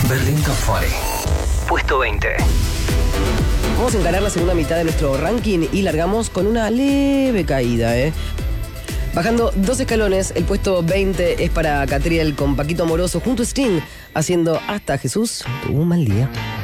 Berlín Top 40. Puesto 20. Vamos a encarar la segunda mitad de nuestro ranking y largamos con una leve caída, Bajando 2 escalones, el puesto 20 es para Catriel con Paquito Amoroso junto a Sting, haciendo Hasta Jesús tuvo un mal día.